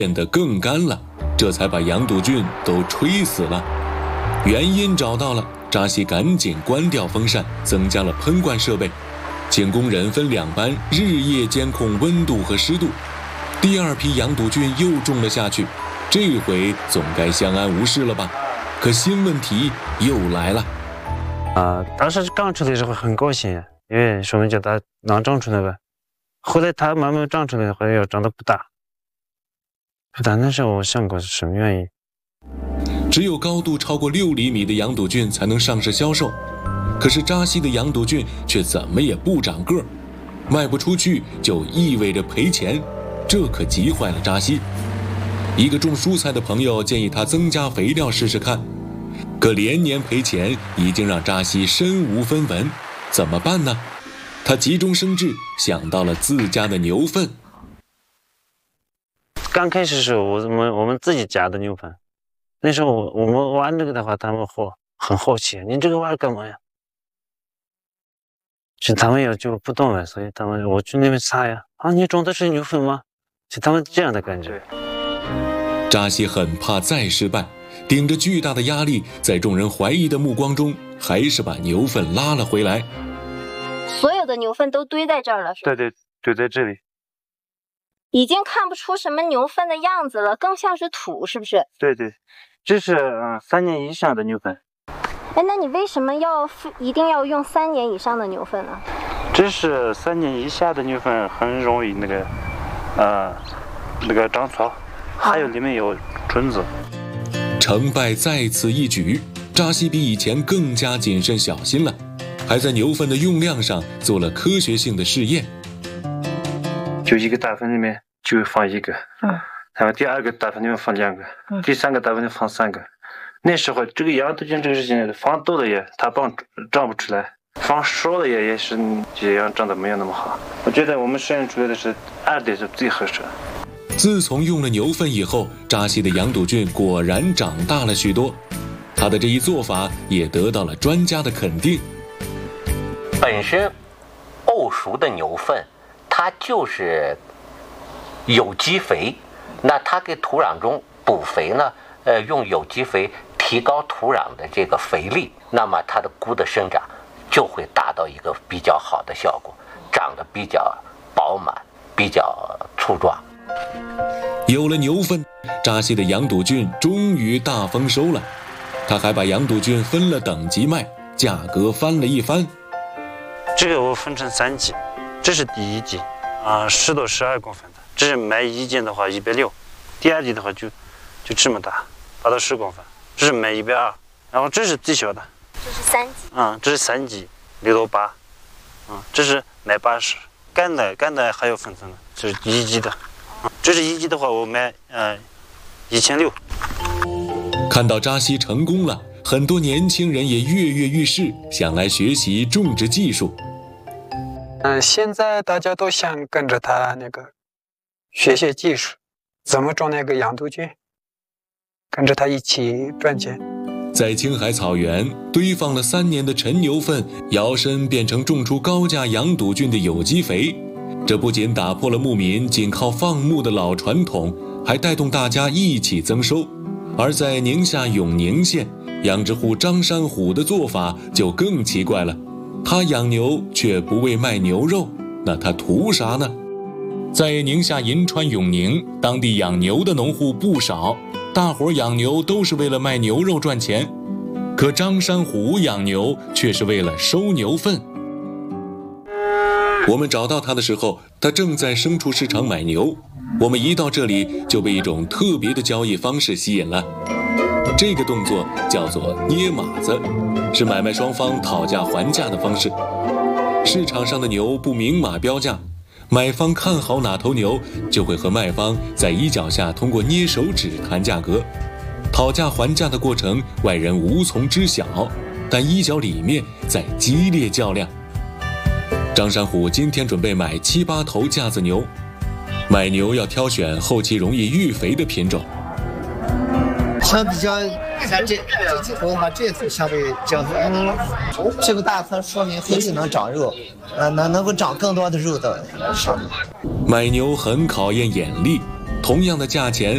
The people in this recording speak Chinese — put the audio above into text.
变得更干了，这才把羊肚菌都吹死了。原因找到了，扎西赶紧关掉风扇，增加了喷灌设备，请工人分2班日夜监控温度和湿度。第2批羊肚菌又种了下去，这回总该相安无事了吧？可新问题又来了。 当时刚出来的时候很高兴，因为说明叫它能长出来呗。后来它慢慢长出来，后来又长得不大。但那时候我想过是什么原因？ 只有高度超过6厘米的羊肚菌才能上市销售，可是扎西的羊肚菌却怎么也不长个儿，卖不出去就意味着赔钱，这可急坏了扎西。一个种蔬菜的朋友建议他增加肥料试试看，可连年赔钱已经让扎西身无分文，怎么办呢？他急中生智，想到了自家的牛粪。 刚开始的时候，我们自己家的牛粪，那时候我们玩这个的话，他们很好奇，你这个玩干嘛呀？其实他们也就不懂了，所以我去那边查呀，你种的是牛粪吗？就他们这样的感觉。 扎西很怕再失败，顶着巨大的压力，在众人怀疑的目光中，还是把牛粪拉了回来。 所有的牛粪都堆在这儿了，是吧？ 对，堆在这里。 已经看不出什么牛粪的样子了，更像是土，是不是？ 对，这是3年以上的牛粪。 那你为什么一定要用3年以上的牛粪呢？ 这是3年以下的牛粪很容易那个长草，还有里面有虫子。 成败在此一举，扎西比以前更加谨慎小心了，还在牛粪的用量上做了科学性的试验。 就一个大粪里面就放1个，然后第2个大粪里面放2个，第3个大粪里面放3个。那时候这个羊肚菌这个事情放多了也它长不出来，放少了也是这样长得没有那么好。我觉得我们实验出来的是2的是最合适。 自从用了牛粪以后，扎西的羊肚菌果然长大了许多，他的这一做法也得到了专家的肯定。 本身沤熟的牛粪它就是有机肥，那它给土壤中补肥呢，用有机肥提高土壤的这个肥力，那么它的菇的生长就会达到一个比较好的效果，长得比较饱满，比较粗壮。 有了牛粪，扎西的羊肚菌终于大丰收了。他还把羊肚菌分了等级卖，价格翻了一番。 这个我分成3级，这是第1级，10到12公分的，这是卖1斤的话160，第2级的话就这么大，8到10公分，这是卖120，然后这是最小的， 这是3级， 这是3级，6到8，这是卖80，干的还有分层的，这是1级的，这是1级的话我卖1600。 看到扎西成功了，很多年轻人也跃跃欲试，想来学习种植技术。 现在大家都想跟着他学习技术，怎么种那个羊肚菌，跟着他一起赚钱。 在青海草原堆放了3年的陈牛粪，摇身变成种出高价羊肚菌的有机肥，这不仅打破了牧民仅靠放牧的老传统，还带动大家一起增收。而在宁夏永宁县，养殖户张山虎的做法就更奇怪了，他养牛却不为卖牛肉，那他图啥呢？在宁夏银川永宁，当地养牛的农户不少，大伙养牛都是为了卖牛肉赚钱，可张山虎养牛却是为了收牛粪。我们找到他的时候，他正在牲畜市场买牛。我们一到这里就被一种特别的交易方式吸引了，这个动作叫做捏马子，是买卖双方讨价还价的方式。市场上的牛不明码标价，买方看好哪头牛，就会和卖方在衣角下通过捏手指谈价格。讨价还价的过程外人无从知晓，但衣角里面在激烈较量。张山虎今天准备买7、8头架子牛，买牛要挑选后期容易育肥的品种。 相比较像这几头的话，这头相对较这个大头说明后期能长肉，能够长更多的肉的上面。 买牛很考验眼力，同样的价钱，